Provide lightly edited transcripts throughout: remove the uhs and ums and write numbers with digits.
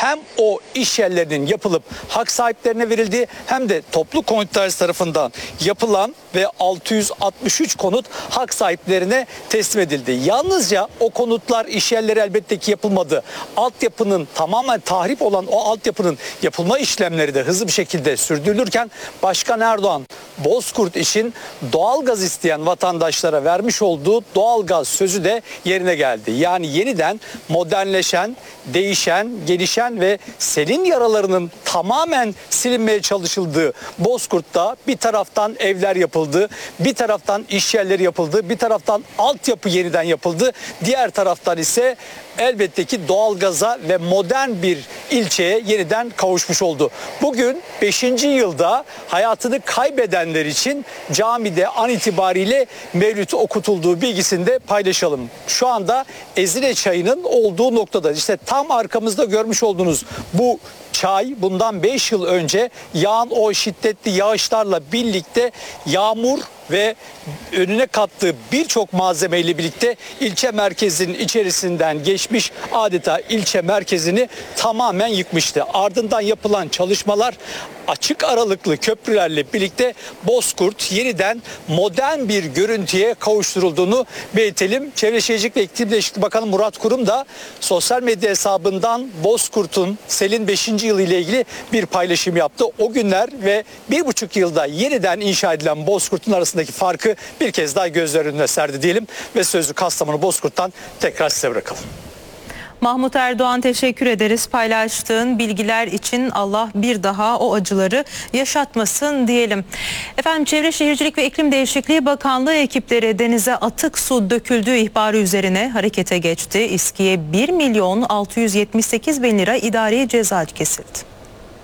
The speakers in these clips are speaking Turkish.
hem o iş yerlerinin yapılıp hak sahiplerine verildiği hem de toplu konut dairesi tarafından yapılan ve 663 konut hak sahiplerine teslim edildi. Yalnızca o konutlar, iş yerleri elbette ki yapılmadı. Altyapının tamamen tahrip olan o altyapının yapılma işlemleri de hızlı bir şekilde sürdürülürken Başkan Erdoğan Bozkurt için doğalgaz isteyen vatandaşlara vermiş olduğu doğalgaz sözü de yerine geldi. Yani yeniden modernleşen, değişen, gelişen ve selin yaralarının tamamen silinmeye çalışıldığı Bozkurt'ta bir taraftan evler yapıldı, bir taraftan iş yerleri yapıldı, bir taraftan altyapı yeniden yapıldı. Diğer taraftan ise elbette ki doğalgaza ve modern bir ilçeye yeniden kavuşmuş oldu. Bugün 5. yılda hayatını kaybedenler için camide an itibariyle mevlüt okutulduğu bilgisini de paylaşalım. Şu anda Ezine Çayı'nın olduğu noktada, işte tam arkamızda görmüş olduğunuz bu çay bundan 5 yıl önce yağan o şiddetli yağışlarla birlikte yağmur ve önüne kattığı birçok malzemeyle birlikte ilçe merkezinin içerisinden geçmiş, adeta ilçe merkezini tamamen yıkmıştı. Ardından yapılan çalışmalar açık aralıklı köprülerle birlikte Bozkurt yeniden modern bir görüntüye kavuşturulduğunu belirtelim. Çevre Şehircilik ve İklim Değişikliği Bakanı Murat Kurum da sosyal medya hesabından Bozkurt'un selin 5. yılı ile ilgili bir paylaşım yaptı. O günler ve 1,5 yılda yeniden inşa edilen Bozkurt'un arasındaki farkı bir kez daha gözler önüne serdi diyelim ve sözü Kastamonu Bozkurt'tan tekrar size bırakalım. Mahmut Erdoğan, teşekkür ederiz paylaştığın bilgiler için. Allah bir daha o acıları yaşatmasın diyelim. Efendim, Çevre Şehircilik ve İklim Değişikliği Bakanlığı ekipleri denize atık su döküldüğü ihbarı üzerine harekete geçti. İSKİ'ye 1.678.000 lira idari ceza kesildi.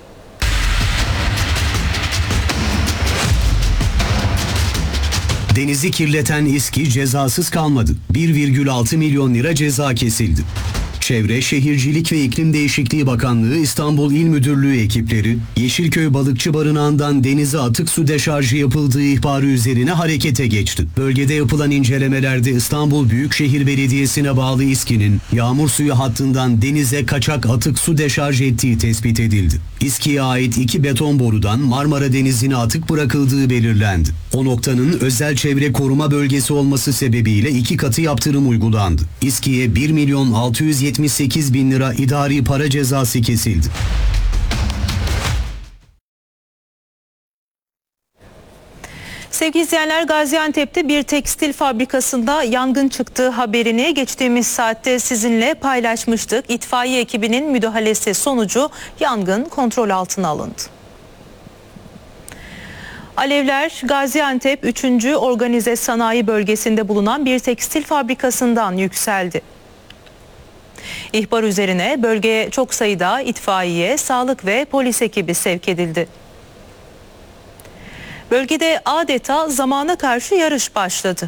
Denizi kirleten İSKİ cezasız kalmadı. 1,6 milyon lira ceza kesildi. Çevre, Şehircilik ve İklim Değişikliği Bakanlığı İstanbul İl Müdürlüğü ekipleri Yeşilköy Balıkçı Barınağı'ndan denize atık su deşarjı yapıldığı ihbarı üzerine harekete geçti. Bölgede yapılan incelemelerde İstanbul Büyükşehir Belediyesi'ne bağlı İSKİ'nin yağmur suyu hattından denize kaçak atık su deşarj ettiği tespit edildi. İSKİ'ye ait 2 beton borudan Marmara Denizi'ne atık bırakıldığı belirlendi. O noktanın özel çevre koruma bölgesi olması sebebiyle 2 katı yaptırım uygulandı. İSKİ'ye 1.678.000 lira idari para cezası kesildi. Sevgili izleyenler, Gaziantep'te bir tekstil fabrikasında yangın çıktığı haberini geçtiğimiz saatte sizinle paylaşmıştık. İtfaiye ekibinin müdahalesi sonucu yangın kontrol altına alındı. Alevler Gaziantep 3. Organize Sanayi Bölgesi'nde bulunan bir tekstil fabrikasından yükseldi. İhbar üzerine bölgeye çok sayıda itfaiye, sağlık ve polis ekibi sevk edildi. Bölgede adeta zamana karşı yarış başladı.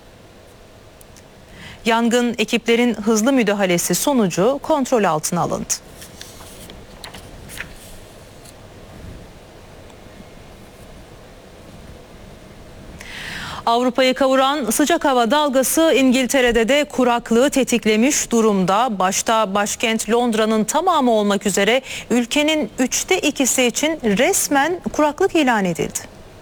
Yangın ekiplerin hızlı müdahalesi sonucu kontrol altına alındı. Avrupa'yı kavuran sıcak hava dalgası İngiltere'de de kuraklığı tetiklemiş durumda. Başta başkent Londra'nın tamamı olmak üzere ülkenin 3'te 2'si için resmen kuraklık ilan edildi.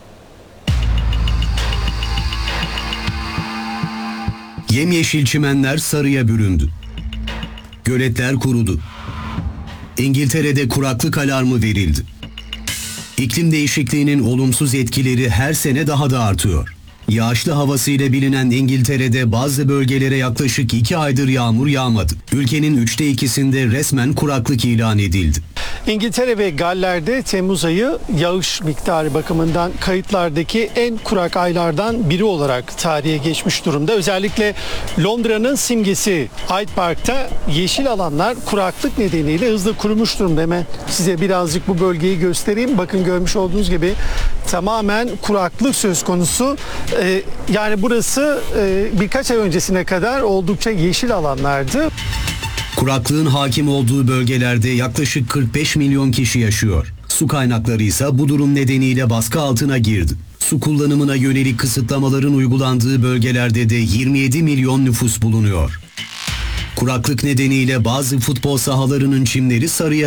Yemyeşil çimenler sarıya büründü. Göletler kurudu. İngiltere'de kuraklık alarmı verildi. İklim değişikliğinin olumsuz etkileri her sene daha da artıyor. Yağışlı havasıyla bilinen İngiltere'de bazı bölgelere yaklaşık 2 aydır yağmur yağmadı. Ülkenin 3'te 2'sinde resmen kuraklık ilan edildi. İngiltere ve Galler'de Temmuz ayı yağış miktarı bakımından kayıtlardaki en kurak aylardan biri olarak tarihe geçmiş durumda. Özellikle Londra'nın simgesi Hyde Park'ta yeşil alanlar kuraklık nedeniyle hızla kurumuş durumda. Hemen size birazcık bu bölgeyi göstereyim. Bakın, görmüş olduğunuz gibi tamamen kuraklık söz konusu. Yani burası birkaç ay öncesine kadar oldukça yeşil alanlardı. Kuraklığın hakim olduğu bölgelerde yaklaşık 45 milyon kişi yaşıyor. Su kaynakları ise bu durum nedeniyle baskı altına girdi. Su kullanımına yönelik kısıtlamaların uygulandığı bölgelerde de 27 milyon nüfus bulunuyor. Kuraklık nedeniyle bazı futbol sahalarının çimleri sarıya